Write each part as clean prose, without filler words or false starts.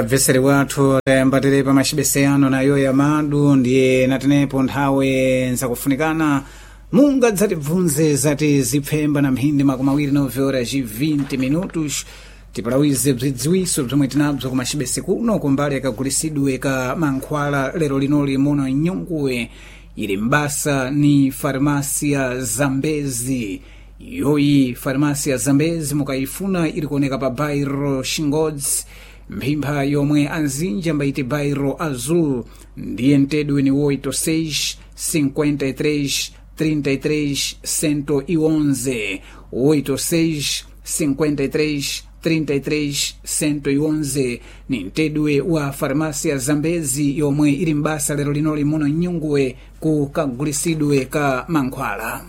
Vesere wathu tayambatire pa machibeseyano nayo ya madu ndiye natenepo nthawe nsakufunikana munga dzatibvunze zati zipfemba na mphindi makumi awiri 9 horas e 20 minutos tipalawize bzidziwiso bzomwe tinabzo ku machibese kuno kumbali akagulisidwe ka mankhwala lero linoli muno nyunguwe ili mbasa ni farmasia Zambezi. Yoyi farmasia Zambezi mukayifuna ili kuoneka pa bairro Shingodzi mphimba yomwe anzinja mbaiti bairro Azul ndiye mtedwe ni 86 53 33 111 86 53 33 111 ni mtedwe wa farmasia Zambezi yomwe ili mbasa lero linoli muno nyunguwe ku kagulisidwe ka mankhwala.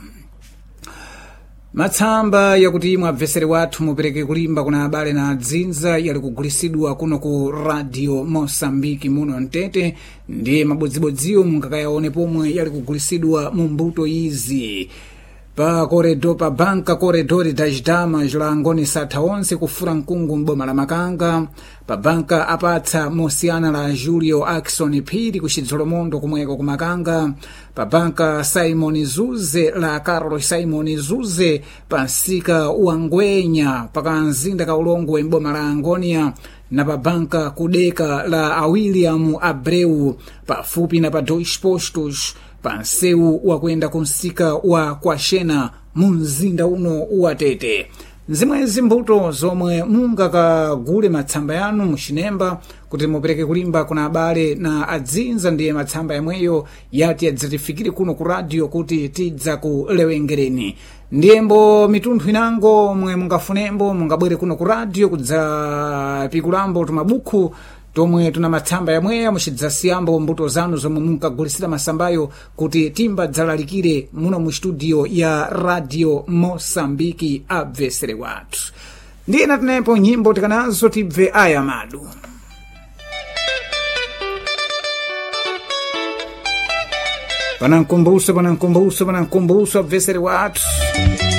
Matsamba yakuti mwabvesere wathu mupereke kulimba kuna abale na adzinza yali kugulisidwa kuno ku Radio Mosambiki muno Mtete ndiye mabodzibodziwo mungakayaone pomwe yali kugulisidwa mu mbuto izi pa corredor pa banka corredor das damas la ngoni satha onse kufura mkungu mboma la Makanga pa banka apatsa mosiana la Julio Axon Phiri kuchidzolomondo kumweko ku Makanga pa banka Simon Zuze la Carlos Simon Zuze pa nsika uangwenya paka nzinda ka ulongo mboma la Angonia na pa banka kudeka la William Abreu pafupi na pa Dois Postos panseu wa kwenda kunsika wa Kwashena munzinda uno wa Tete. Zimwezi mbuto zomwe mungakagule matsamba yanu mushinemba kuti mupereke kulimba kuna abale na adzinza ndiye matsamba yamweyo yati adzatifikire kuno ku radio kuti tidza kulewengereni. Ndiyembo mitunthu inango mwe mungafunembo mungabwere kuno ku radio kudza pikulambo tumabuku tomwe tuna matsamba yamweya muchidzasiyambo mbuto zanu zomwe munkagulisira masambayo kuti timba dzalalikire muno mu studio ya Radio Mosambiki abvesere wathu. Ndiye natenepo nyimbo tikanazo tibve aya madu. Panankumbuso abvesere wathu.